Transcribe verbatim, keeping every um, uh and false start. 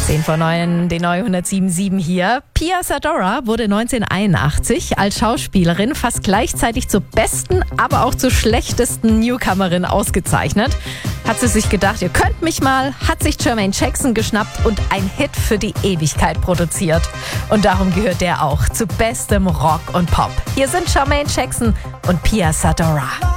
zehn vor neun, den neunhundertsieben Komma sieben hier. Pia Zadora wurde neunzehnhunderteinundachtzig als Schauspielerin fast gleichzeitig zur besten, aber auch zur schlechtesten Newcomerin ausgezeichnet. Hat sie sich gedacht, ihr könnt mich mal, hat sich Jermaine Jackson geschnappt und ein Hit für die Ewigkeit produziert. Und darum gehört der auch zu bestem Rock und Pop. Hier sind Jermaine Jackson und Pia Zadora.